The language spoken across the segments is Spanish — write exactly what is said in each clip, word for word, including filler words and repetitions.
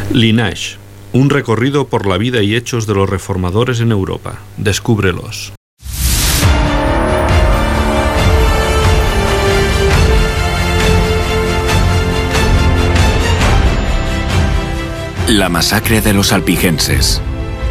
Lineage, un recorrido por la vida y hechos de los reformadores en Europa. Descúbrelos. La masacre de los albigenses.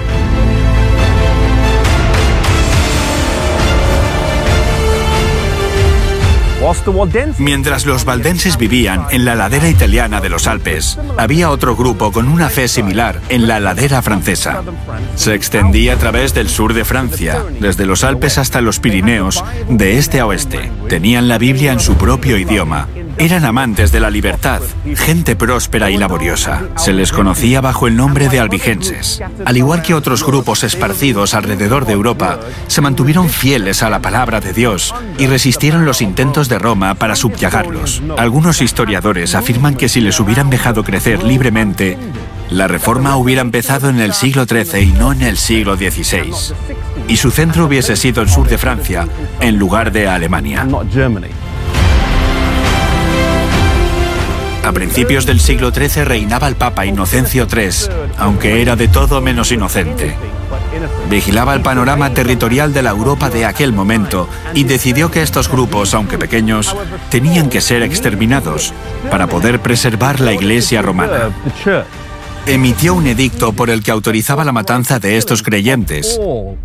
Mientras los valdenses vivían en la ladera italiana de los Alpes, había otro grupo con una fe similar en la ladera francesa. Se extendía a través del sur de Francia, desde los Alpes hasta los Pirineos, de este a oeste. Tenían la Biblia en su propio idioma. Eran amantes de la libertad, gente próspera y laboriosa. Se les conocía bajo el nombre de albigenses. Al igual que otros grupos esparcidos alrededor de Europa, se mantuvieron fieles a la palabra de Dios y resistieron los intentos de Roma para subyugarlos. Algunos historiadores afirman que si les hubieran dejado crecer libremente, la reforma hubiera empezado en el siglo trece y no en el siglo dieciséis. Y su centro hubiese sido el sur de Francia, en lugar de Alemania. A principios del siglo trece reinaba el Papa Inocencio tercero, aunque era de todo menos inocente. Vigilaba el panorama territorial de la Europa de aquel momento y decidió que estos grupos, aunque pequeños, tenían que ser exterminados para poder preservar la Iglesia romana. Emitió un edicto por el que autorizaba la matanza de estos creyentes.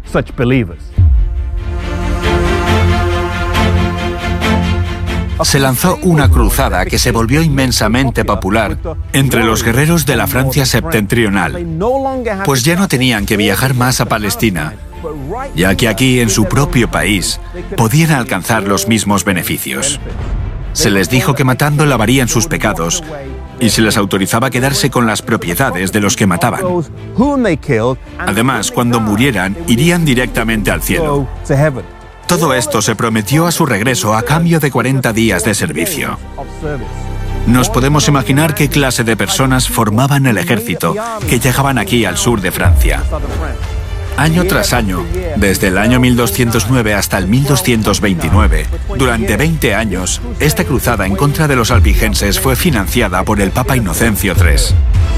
Se lanzó una cruzada que se volvió inmensamente popular entre los guerreros de la Francia septentrional, pues ya no tenían que viajar más a Palestina, ya que aquí, en su propio país, podían alcanzar los mismos beneficios. Se les dijo que matando lavarían sus pecados y se les autorizaba quedarse con las propiedades de los que mataban. Además, cuando murieran, irían directamente al cielo. Todo esto se prometió a su regreso a cambio de cuarenta días de servicio. Nos podemos imaginar qué clase de personas formaban el ejército que llegaban aquí al sur de Francia. Año tras año, desde el año mil doscientos nueve hasta el mil doscientos veintinueve, durante veinte años, esta cruzada en contra de los albigenses fue financiada por el Papa Inocencio tercero.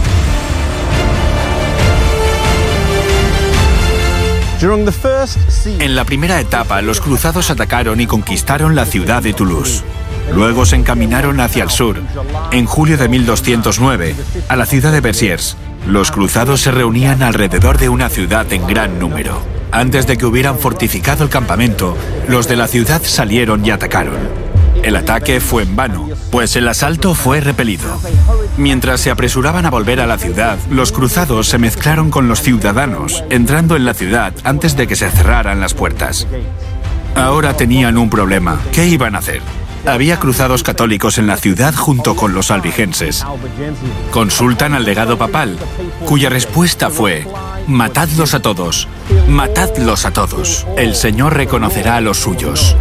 En la primera etapa, los cruzados atacaron y conquistaron la ciudad de Toulouse. Luego se encaminaron hacia el sur, en julio de mil doscientos nueve, a la ciudad de Béziers. Los cruzados se reunían alrededor de una ciudad en gran número. Antes de que hubieran fortificado el campamento, los de la ciudad salieron y atacaron. El ataque fue en vano, pues el asalto fue repelido. Mientras se apresuraban a volver a la ciudad, los cruzados se mezclaron con los ciudadanos, entrando en la ciudad antes de que se cerraran las puertas. Ahora tenían un problema. ¿Qué iban a hacer? Había cruzados católicos en la ciudad junto con los albigenses. Consultan al legado papal, cuya respuesta fue: matadlos a todos, matadlos a todos. El Señor reconocerá a los suyos.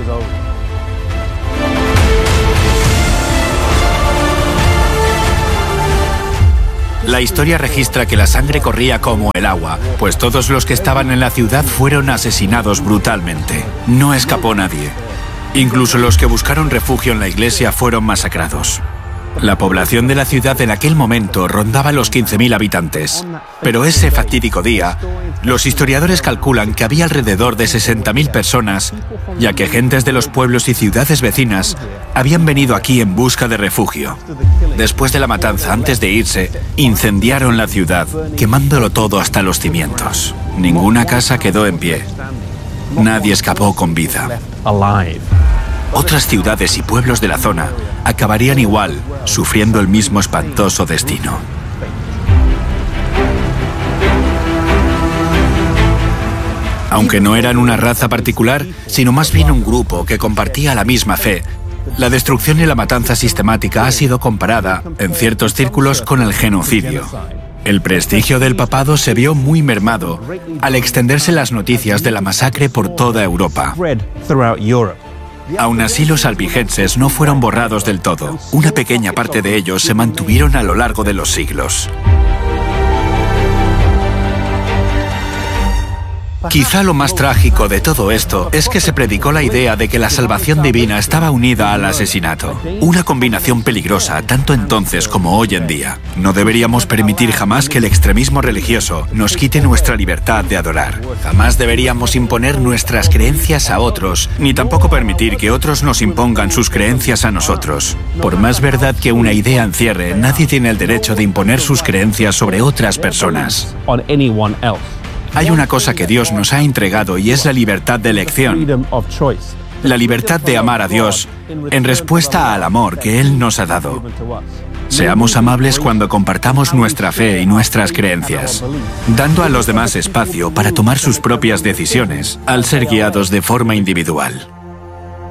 La historia registra que la sangre corría como el agua, pues todos los que estaban en la ciudad fueron asesinados brutalmente. No escapó nadie. Incluso los que buscaron refugio en la iglesia fueron masacrados. La población de la ciudad en aquel momento rondaba los quince mil habitantes. Pero ese fatídico día, los historiadores calculan que había alrededor de sesenta mil personas, ya que gentes de los pueblos y ciudades vecinas habían venido aquí en busca de refugio. Después de la matanza, antes de irse, incendiaron la ciudad, quemándolo todo hasta los cimientos. Ninguna casa quedó en pie. Nadie escapó con vida. Otras ciudades y pueblos de la zona acabarían igual, sufriendo el mismo espantoso destino. Aunque no eran una raza particular, sino más bien un grupo que compartía la misma fe, la destrucción y la matanza sistemática ha sido comparada, en ciertos círculos, con el genocidio. El prestigio del papado se vio muy mermado al extenderse las noticias de la masacre por toda Europa. Aún así, los albigenses no fueron borrados del todo. Una pequeña parte de ellos se mantuvieron a lo largo de los siglos. Quizá lo más trágico de todo esto es que se predicó la idea de que la salvación divina estaba unida al asesinato. Una combinación peligrosa tanto entonces como hoy en día. No deberíamos permitir jamás que el extremismo religioso nos quite nuestra libertad de adorar. Jamás deberíamos imponer nuestras creencias a otros, ni tampoco permitir que otros nos impongan sus creencias a nosotros. Por más verdad que una idea encierre, nadie tiene el derecho de imponer sus creencias sobre otras personas. Hay una cosa que Dios nos ha entregado y es la libertad de elección. La libertad de amar a Dios en respuesta al amor que Él nos ha dado. Seamos amables cuando compartamos nuestra fe y nuestras creencias, dando a los demás espacio para tomar sus propias decisiones al ser guiados de forma individual.